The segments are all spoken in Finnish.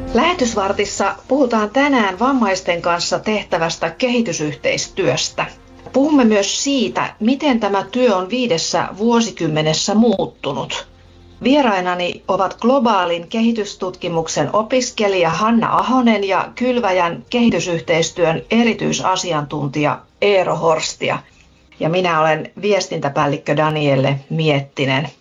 Lähetysvartissa puhutaan tänään vammaisten kanssa tehtävästä kehitysyhteistyöstä. Puhumme myös siitä, miten tämä työ on 5 vuosikymmenessä muuttunut. Vierainani ovat globaalin kehitystutkimuksen opiskelija Hanna Ahonen ja Kylväjän kehitysyhteistyön erityisasiantuntija Eero Horstia. Ja minä olen viestintäpäällikkö Danielle Miettinen.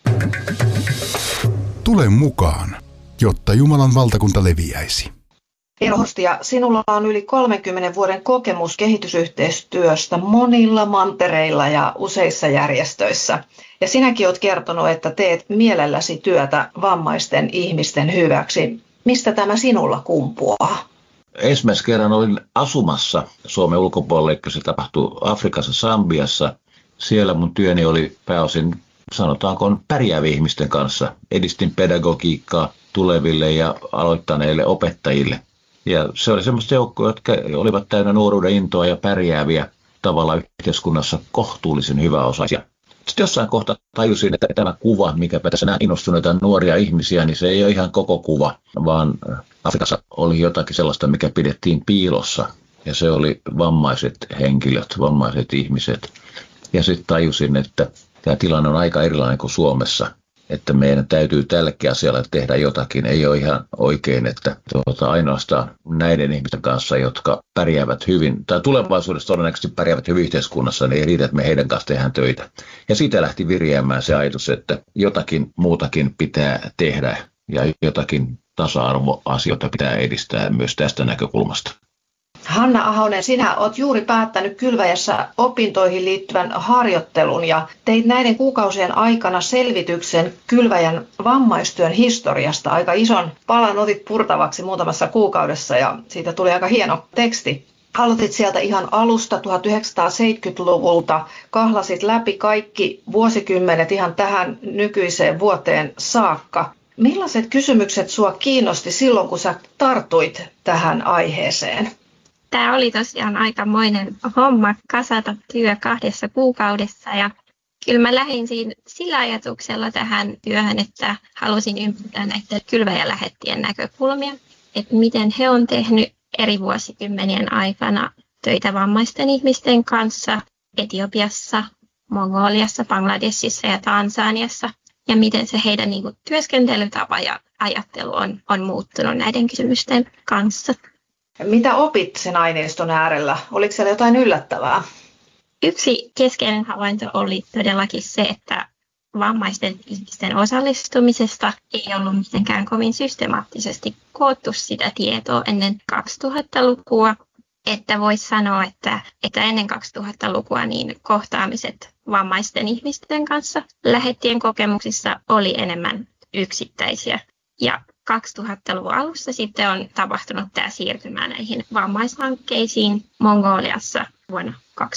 Tule mukaan, jotta Jumalan valtakunta leviäisi. Eero Horstia, sinulla on yli 30 vuoden kokemus kehitysyhteistyöstä monilla mantereilla ja useissa järjestöissä. Ja sinäkin olet kertonut, että teet mielelläsi työtä vammaisten ihmisten hyväksi. Mistä tämä sinulla kumpuaa? Ensimmäisen kerran olin asumassa Suomen ulkopuolella, eli se tapahtui Afrikassa, Sambiassa. Siellä mun työni oli pääosin, sanotaanko, pärjäävien ihmisten kanssa. Edistin pedagogiikkaa tuleville ja aloittaneille opettajille. Ja se oli semmoista joukkoa, jotka olivat täynnä nuoruuden intoa ja pärjääviä tavalla yhteiskunnassa kohtuullisen hyväosaisia. Sitten jossain kohtaa tajusin, että tämä kuva, mikäpä tässä näin innostuneita nuoria ihmisiä, niin se ei ole ihan koko kuva, vaan Afrikassa oli jotakin sellaista, mikä pidettiin piilossa. Ja se oli vammaiset henkilöt, vammaiset ihmiset. Ja sitten tajusin, että tämä tilanne on aika erilainen kuin Suomessa. Että meidän täytyy tällekin asialle tehdä jotakin. Ei ole ihan oikein, että ainoastaan näiden ihmisten kanssa, jotka pärjäävät hyvin, tai tulevaisuudessa todennäköisesti pärjäävät hyvin yhteiskunnassa, niin ei riitä, että me heidän kanssa tehdään töitä. Ja siitä lähti viriämään se ajatus, että jotakin muutakin pitää tehdä ja jotakin tasa-arvoasioita pitää edistää myös tästä näkökulmasta. Hanna Ahonen, sinä olet juuri päättänyt Kylväjässä opintoihin liittyvän harjoittelun ja teit näiden kuukausien aikana selvityksen Kylväjän vammaistyön historiasta. Aika ison palan otit purtavaksi muutamassa kuukaudessa ja siitä tuli aika hieno teksti. Aloitit sieltä ihan alusta 1970-luvulta, kahlasit läpi kaikki vuosikymmenet ihan tähän nykyiseen vuoteen saakka. Millaiset kysymykset sua kiinnosti silloin, kun sä tartuit tähän aiheeseen? Tämä oli tosiaan aikamoinen homma kasata työ 2 kuukaudessa ja kyllä mä lähdin sillä ajatuksella tähän työhön, että halusin ymmärtää näitä Kylväjä-lähettien näkökulmia, että miten he on tehnyt eri vuosikymmenien aikana töitä vammaisten ihmisten kanssa Etiopiassa, Mongoliassa, Bangladesissa ja Tansaniassa ja miten se heidän työskentelytapa ja ajattelu on muuttunut näiden kysymysten kanssa. Mitä opit sen aineiston äärellä? Oliko siellä jotain yllättävää? Yksi keskeinen havainto oli todellakin se, että vammaisten ihmisten osallistumisesta ei ollut mitenkään kovin systemaattisesti koottu sitä tietoa ennen 2000-lukua. Että voisi sanoa, että ennen 2000-lukua niin kohtaamiset vammaisten ihmisten kanssa lähettien kokemuksissa oli enemmän yksittäisiä. Ja 2000-luvun alussa sitten on tapahtunut tämä siirtymä näihin vammaishankkeisiin Mongoliassa vuonna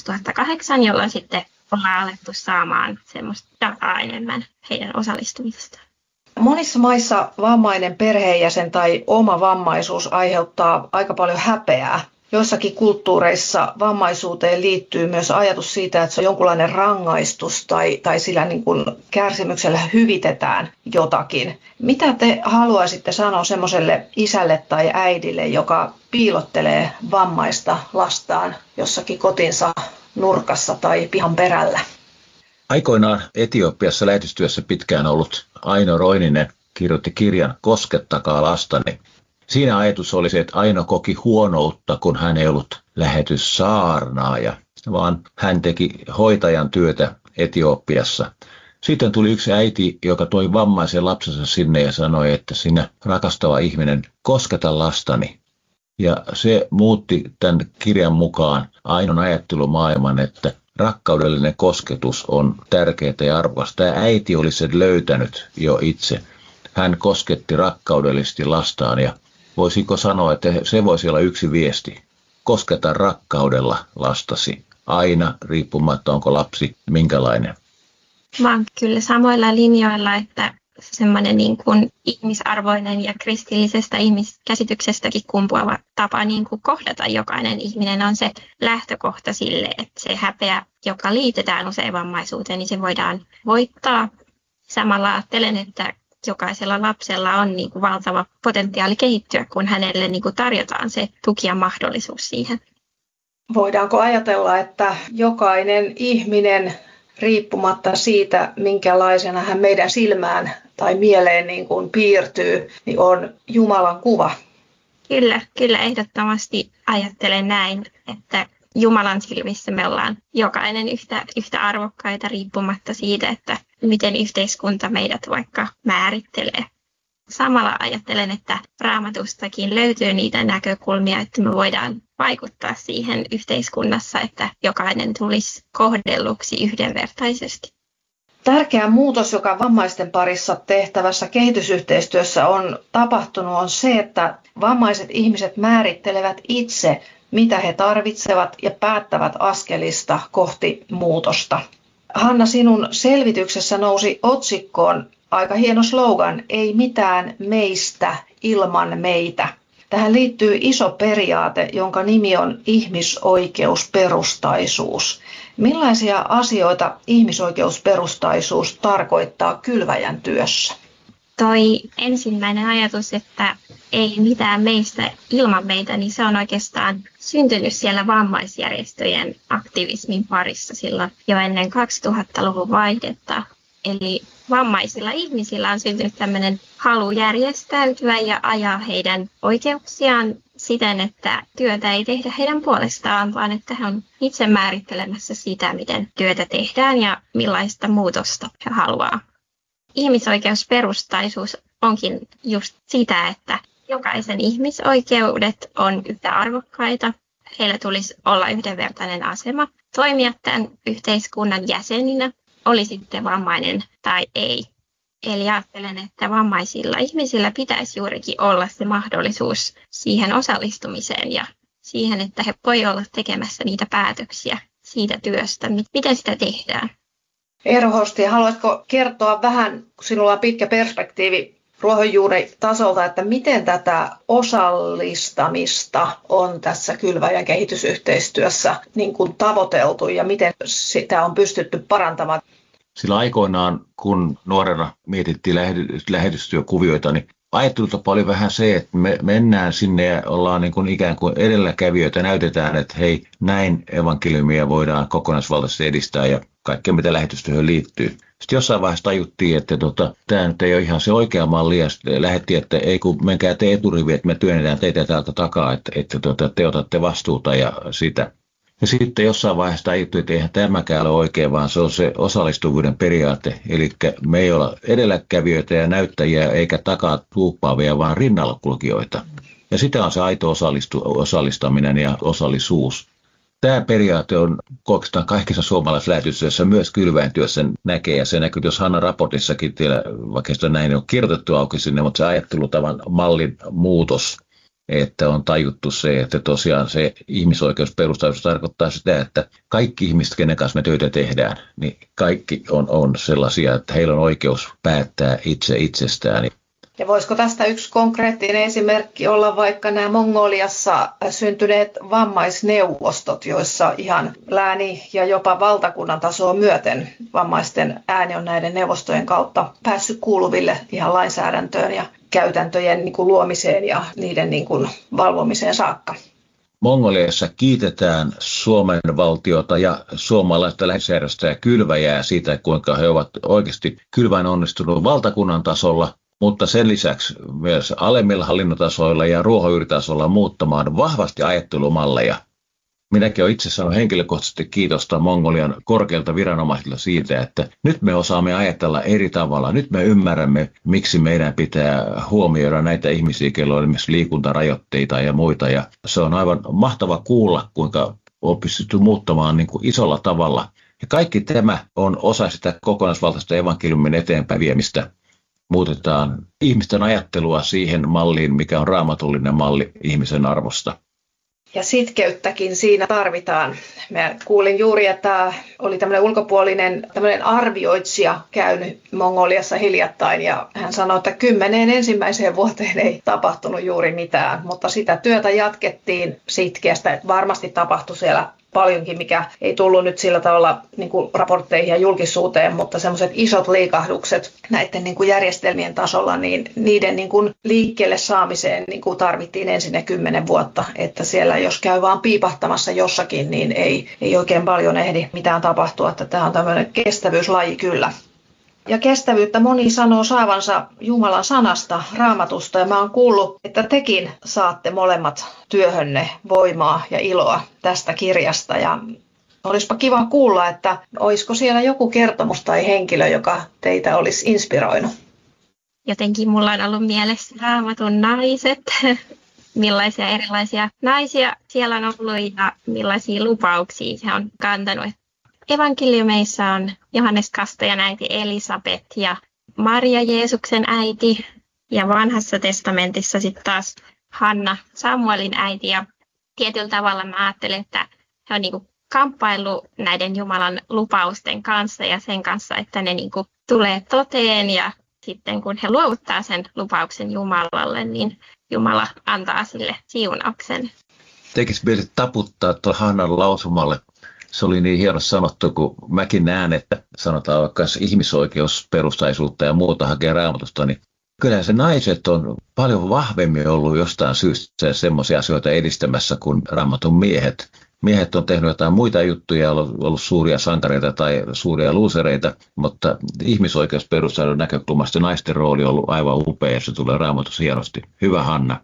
2008, jolloin sitten ollaan alettu saamaan semmoista dataa enemmän heidän osallistumisestaan. Monissa maissa vammainen perheenjäsen tai oma vammaisuus aiheuttaa aika paljon häpeää. Joissakin kulttuureissa vammaisuuteen liittyy myös ajatus siitä, että se on jonkunlainen rangaistus tai sillä kärsimyksellä hyvitetään jotakin. Mitä te haluaisitte sanoa semmoiselle isälle tai äidille, joka piilottelee vammaista lastaan jossakin kotinsa nurkassa tai pihan perällä? Aikoinaan Etiopiassa lähetystyössä pitkään ollut Aino Roininen kirjoitti kirjan Koskettakaa lastani. Siinä ajatus oli se, että Aino koki huonoutta, kun hän ei ollut lähetyssaarnaaja, vaan hän teki hoitajan työtä Etiopiassa. Sitten tuli yksi äiti, joka toi vammaisen lapsensa sinne ja sanoi, että sinä rakastava ihminen, kosketa lastani. Ja se muutti tämän kirjan mukaan Ainon ajattelumaailman, että rakkaudellinen kosketus on tärkeää ja arvokasta. Tämä äiti oli sen löytänyt jo itse. Hän kosketti rakkaudellisesti lastaan ja voisiko sanoa, että se voisi olla yksi viesti. Kosketa rakkaudella lastasi. Aina, riippumatta onko lapsi minkälainen. Mä oon kyllä samoilla linjoilla, että semmoinen ihmisarvoinen ja kristillisestä ihmiskäsityksestäkin kumpuava tapa kohdata jokainen ihminen on se lähtökohta sille, että se häpeä, joka liitetään usein vammaisuuteen, niin se voidaan voittaa. Samalla ajattelen, että jokaisella lapsella on niin kuin valtava potentiaali kehittyä, kun hänelle niin kuin tarjotaan se tuki ja mahdollisuus siihen. Voidaanko ajatella, että jokainen ihminen, riippumatta siitä, minkälaisena hän meidän silmään tai mieleen niin kuin piirtyy, niin on Jumalan kuva? Kyllä ehdottomasti ajattelen näin, että Jumalan silmissä me ollaan jokainen yhtä arvokkaita riippumatta siitä, että miten yhteiskunta meidät vaikka määrittelee. Samalla ajattelen, että Raamatustakin löytyy niitä näkökulmia, että me voidaan vaikuttaa siihen yhteiskunnassa, että jokainen tulisi kohdelluksi yhdenvertaisesti. Tärkeä muutos, joka vammaisten parissa tehtävässä kehitysyhteistyössä on tapahtunut, on se, että vammaiset ihmiset määrittelevät itse, mitä he tarvitsevat ja päättävät askelista kohti muutosta. Hanna, sinun selvityksessä nousi otsikkoon aika hieno slogan, ei mitään meistä ilman meitä. Tähän liittyy iso periaate, jonka nimi on ihmisoikeusperustaisuus. Millaisia asioita ihmisoikeusperustaisuus tarkoittaa kylväjän työssä? Toi ensimmäinen ajatus, että ei mitään meistä ilman meitä, niin se on oikeastaan syntynyt siellä vammaisjärjestöjen aktivismin parissa silloin jo ennen 2000-luvun vaihdetta. Eli vammaisilla ihmisillä on syntynyt tämmöinen halu järjestäytyä ja ajaa heidän oikeuksiaan siten, että työtä ei tehdä heidän puolestaan, vaan että he on itse määrittelemässä sitä, miten työtä tehdään ja millaista muutosta he haluaa. Ihmisoikeusperustaisuus onkin just sitä, että jokaisen ihmisoikeudet on yhtä arvokkaita. Heillä tulisi olla yhdenvertainen asema toimia tämän yhteiskunnan jäseninä, oli sitten vammainen tai ei. Eli ajattelen, että vammaisilla ihmisillä pitäisi juurikin olla se mahdollisuus siihen osallistumiseen ja siihen, että he voivat olla tekemässä niitä päätöksiä siitä työstä, miten sitä tehdään. Eero Hosti, haluatko kertoa vähän, kun sinulla on pitkä perspektiivi ruohonjuuritasolta, että miten tätä osallistamista on tässä kylväjän kehitysyhteistyössä niin kuin tavoiteltu ja miten sitä on pystytty parantamaan? Sillä aikoinaan, kun nuorena mietittiin lähetystyökuvioita, niin ajattelutapa oli vähän se, että me mennään sinne ja ollaan niin kuin ikään kuin edelläkävijöitä, näytetään, että hei, näin evankeliumia voidaan kokonaisvaltaisesti edistää ja kaikkea mitä lähetystyöhön liittyy. Sitten jossain vaiheessa tajuttiin, että tämä nyt ei ole ihan se oikea malli ja lähdettiin, että ei kun menkää te eturiviin, että me työnnetään teitä täältä takaa, että te otatte vastuuta ja sitä. Ja sitten jossain vaiheessa tajuttiin, että eihän tämäkään ole oikein, vaan se on se osallistuvuuden periaate. Eli me ei olla edelläkävijöitä ja näyttäjiä eikä takaa tuuppaavia, vaan rinnallakulkijoita. Ja sitä on se aito osallistaminen ja osallisuus. Tämä periaate on oikeastaan kaikissa suomalaislähetystyössä, myös kylväjän työssä näkee, ja se näkyy, jos Hanna raportissakin, vaikka sitä näin on kirjoitettu auki sinne, mutta se ajattelutavan mallin muutos, että on tajuttu se, että tosiaan se ihmisoikeusperustaisuus tarkoittaa sitä, että kaikki ihmiset, kenen kanssa me töitä tehdään, niin kaikki on sellaisia, että heillä on oikeus päättää itse itsestään. Ja voisiko tästä yksi konkreettinen esimerkki olla vaikka nämä Mongoliassa syntyneet vammaisneuvostot, joissa ihan lääni- ja jopa valtakunnan tasoa myöten vammaisten ääni on näiden neuvostojen kautta päässyt kuuluville ihan lainsäädäntöön ja käytäntöjen luomiseen ja niiden valvomiseen saakka. Mongoliassa kiitetään Suomen valtiota ja suomalaista lähetysjärjestöä kylväjää siitä, kuinka he ovat oikeasti kylväin onnistunut valtakunnan tasolla, mutta sen lisäksi myös alemmilla hallinnotasoilla ja ruohonjuuritasolla muuttamaan vahvasti ajattelumalleja. Minäkin olen itse saanut henkilökohtaisesti kiitosta Mongolian korkeilta viranomaisilta siitä, että nyt me osaamme ajatella eri tavalla. Nyt me ymmärrämme, miksi meidän pitää huomioida näitä ihmisiä, joilla on esimerkiksi liikuntarajoitteita ja muita. Ja se on aivan mahtava kuulla, kuinka on pystytty muuttamaan niin kuin isolla tavalla. Ja kaikki tämä on osa sitä kokonaisvaltaista evankeliumin eteenpäin viemistä. Muutetaan ihmisten ajattelua siihen malliin, mikä on raamatullinen malli ihmisen arvosta. Ja sitkeyttäkin siinä tarvitaan. Mä kuulin juuri, että oli tämmöinen ulkopuolinen arvioitsija käynyt Mongoliassa hiljattain ja hän sanoi, että 10 ensimmäiseen vuoteen ei tapahtunut juuri mitään, mutta sitä työtä jatkettiin sitkeästä. Varmasti tapahtui siellä paljonkin, mikä ei tullut nyt sillä tavalla niin kuin raportteihin ja julkisuuteen, mutta semmoiset isot liikahdukset näiden niin kuin järjestelmien tasolla, niin niiden niin kuin liikkeelle saamiseen niin kuin tarvittiin ensin ne 10 vuotta, että siellä jos käy vaan piipahtamassa jossakin, niin ei oikein paljon ehdi mitään tapahtua, että tämä on tämmöinen kestävyyslaji kyllä. Ja kestävyyttä moni sanoo saavansa Jumalan sanasta, Raamatusta, ja mä oon kuullut, että tekin saatte molemmat työhönne voimaa ja iloa tästä kirjasta. Ja olisipa kiva kuulla, että olisiko siellä joku kertomus tai henkilö, joka teitä olisi inspiroinut. Jotenkin mulla on ollut mielessä Raamatun naiset, millaisia erilaisia naisia siellä on ollut ja millaisia lupauksia se on kantanut. Evankeliumeissa on Johannes Kastajan äiti Elisabet ja Maria Jeesuksen äiti ja vanhassa testamentissa sitten taas Hanna Samuelin äiti. Ja tietyllä tavalla mä ajattelen, että he on niinku kamppaillut näiden Jumalan lupausten kanssa ja sen kanssa, että ne niinku tulee toteen ja sitten kun he luovuttaa sen lupauksen Jumalalle, niin Jumala antaa sille siunauksen. Tekisi mieli taputtaa tuolla Hannan lausumalle. Se oli niin hieno sanottu, kun mäkin näen, että sanotaan vaikka ihmisoikeusperustaisuutta ja muuta hakee Raamatusta, niin kyllähän se naiset on paljon vahvemmin ollut jostain syystä semmoisia asioita edistämässä kuin Raamatun miehet. Miehet on tehnyt jotain muita juttuja, ollut suuria sankareita tai suuria luusereita, mutta ihmisoikeusperustaisuuden näkökulmasta naisten rooli on ollut aivan upea ja se tulee Raamatussa hienosti. Hyvä Hanna.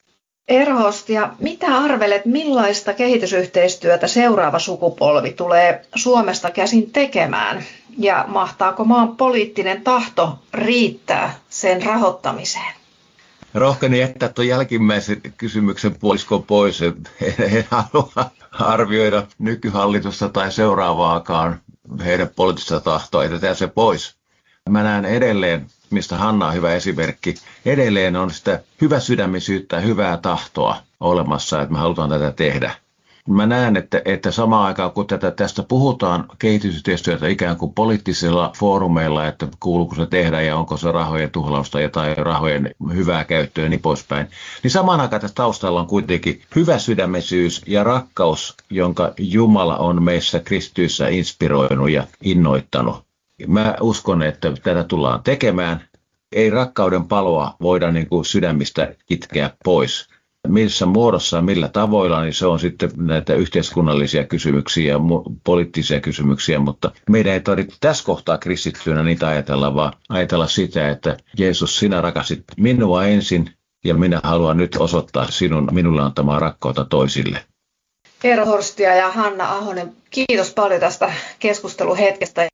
Erhost, ja mitä arvelet, millaista kehitysyhteistyötä seuraava sukupolvi tulee Suomesta käsin tekemään? Ja mahtaako maan poliittinen tahto riittää sen rahoittamiseen? Rohkeni jättää tuon jälkimmäisen kysymyksen puoliskon pois. En halua arvioida nykyhallitusta tai seuraavaakaan heidän poliittista tahtoa. Jätetään se pois. Mä näen edelleen, mistä Hanna on hyvä esimerkki, edelleen on sitä hyväsydämisyyttä ja hyvää tahtoa olemassa, että me halutaan tätä tehdä. Mä näen, että samaan aikaan kun tästä puhutaan kehitysyhteistyötä ikään kuin poliittisilla foorumeilla, että kuuluuko se tehdä ja onko se rahojen tuhlausta tai rahojen hyvää käyttöä ja niin poispäin, niin samaan aikaan tässä taustalla on kuitenkin hyväsydämisyys ja rakkaus, jonka Jumala on meissä kristityissä inspiroinut ja innoittanut. Mä uskon, että tätä tullaan tekemään. Ei rakkauden paloa voida niin kuin sydämistä kitkeä pois. Missä muodossa, millä tavoilla, niin se on sitten näitä yhteiskunnallisia kysymyksiä ja poliittisia kysymyksiä, mutta meidän ei tarvitse tässä kohtaa kristittyinä niitä ajatella, vaan ajatella sitä, että Jeesus, sinä rakastit minua ensin ja minä haluan nyt osoittaa sinun minulle antamaa rakkautta toisille. Eero Horstia ja Hanna Ahonen, kiitos paljon tästä keskusteluhetkestä.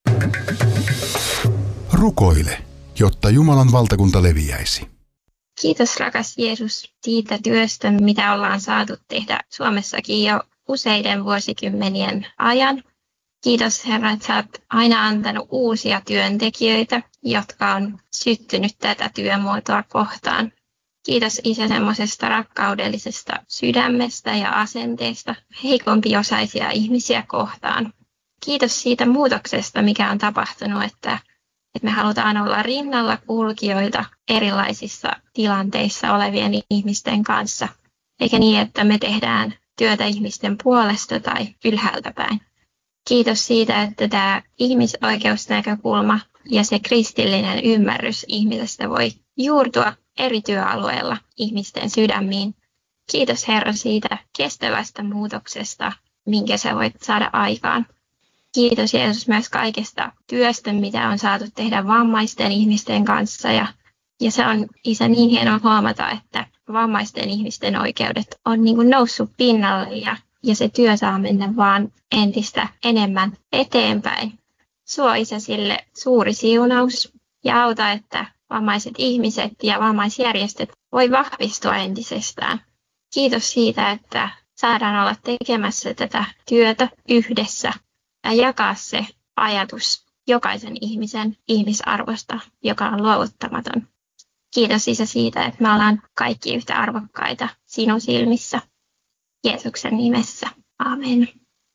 Rukoile, jotta Jumalan valtakunta leviäisi. Kiitos rakas Jeesus siitä työstä, mitä ollaan saatu tehdä Suomessakin jo useiden vuosikymmenien ajan. Kiitos Herra, että sä oot aina antanut uusia työntekijöitä, jotka on syttynyt tätä työmuotoa kohtaan. Kiitos Isä semmoisesta rakkaudellisesta sydämestä ja asenteesta heikompiosaisia ihmisiä kohtaan. Kiitos siitä muutoksesta, mikä on tapahtunut, että me halutaan olla rinnalla kulkijoita erilaisissa tilanteissa olevien ihmisten kanssa, eikä niin, että me tehdään työtä ihmisten puolesta tai ylhäältä päin. Kiitos siitä, että tämä ihmisoikeusnäkökulma ja se kristillinen ymmärrys ihmisestä voi juurtua eri työalueilla ihmisten sydämiin. Kiitos Herra siitä kestävästä muutoksesta, minkä sä voit saada aikaan. Kiitos Jeesus myös kaikesta työstä, mitä on saatu tehdä vammaisten ihmisten kanssa. Ja se on Isä niin hienoa huomata, että vammaisten ihmisten oikeudet on niin kuin noussut pinnalle ja se työ saa mennä vaan entistä enemmän eteenpäin. Suo Isä sille suuri siunaus ja auta, että vammaiset ihmiset ja vammaisjärjestöt voi vahvistua entisestään. Kiitos siitä, että saadaan olla tekemässä tätä työtä yhdessä. Ja jakaa se ajatus jokaisen ihmisen ihmisarvosta, joka on luovuttamaton. Kiitos Isä siitä, että me ollaan kaikki yhtä arvokkaita sinun silmissä. Jeesuksen nimessä. Amen.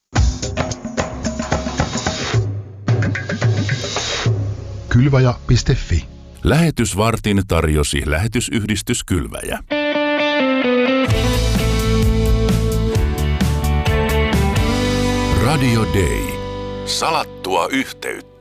Kylväjä.fi. Lähetysvartin tarjosi lähetysyhdistys Kylväjä. Radio Day. Salattua yhteyttä.